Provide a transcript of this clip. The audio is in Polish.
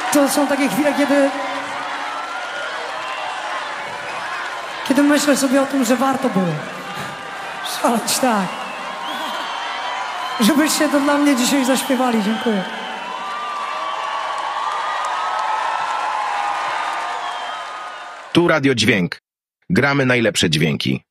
To są takie chwile, kiedy myślę sobie o tym, że warto było szaleć, tak. Żebyście to dla mnie dzisiaj zaśpiewali. Dziękuję. Tu Radio Dźwięk. Gramy najlepsze dźwięki.